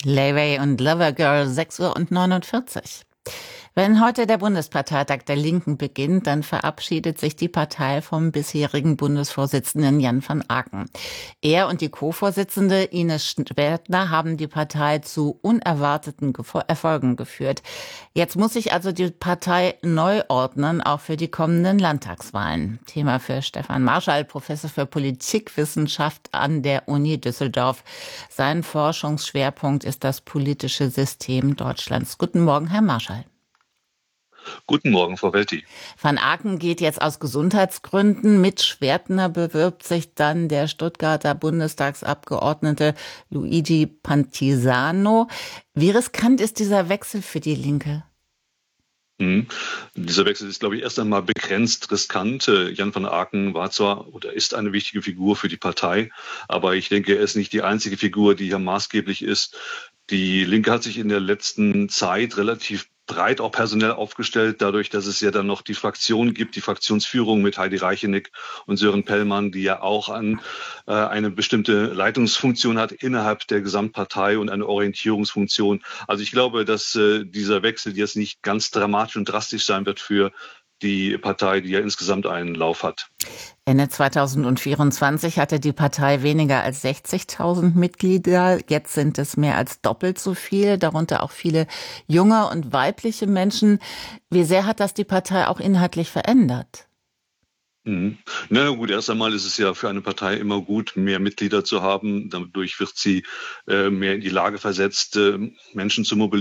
Layway und Lovergirl, 6:49 Uhr. Wenn heute der Bundesparteitag der Linken beginnt, dann verabschiedet sich die Partei vom bisherigen Bundesvorsitzenden Jan van Aken. Er und die Co-Vorsitzende Ines Schwertner haben die Partei zu unerwarteten Erfolgen geführt. Jetzt muss sich also die Partei neu ordnen, auch für die kommenden Landtagswahlen. Thema für Stefan Marschall, Professor für Politikwissenschaft an der Uni Düsseldorf. Sein Forschungsschwerpunkt ist das politische System Deutschlands. Guten Morgen, Herr Marschall. Guten Morgen, Frau Welti. Van Aken geht jetzt aus Gesundheitsgründen. Mit Schwertner bewirbt sich dann der Stuttgarter Bundestagsabgeordnete Luigi Pantisano. Wie riskant ist dieser Wechsel für die Linke? Dieser Wechsel ist, glaube ich, erst einmal begrenzt riskant. Jan van Aken war zwar oder ist eine wichtige Figur für die Partei, aber ich denke, er ist nicht die einzige Figur, die hier maßgeblich ist. Die Linke hat sich in der letzten Zeit relativ breit auch personell aufgestellt, dadurch, dass es ja dann noch die Fraktion gibt, die Fraktionsführung mit Heidi Reichenick und Sören Pellmann, die ja auch eine bestimmte Leitungsfunktion hat innerhalb der Gesamtpartei und eine Orientierungsfunktion. Also ich glaube, dass dieser Wechsel jetzt nicht ganz dramatisch und drastisch sein wird für die Partei, die ja insgesamt einen Lauf hat. Ende 2024 hatte die Partei weniger als 60.000 Mitglieder. Jetzt sind es mehr als doppelt so viel, darunter auch viele junge und weibliche Menschen. Wie sehr hat das die Partei auch inhaltlich verändert? Na gut, erst einmal ist es ja für eine Partei immer gut, mehr Mitglieder zu haben. Dadurch wird sie mehr in die Lage versetzt, Menschen zu mobilisieren.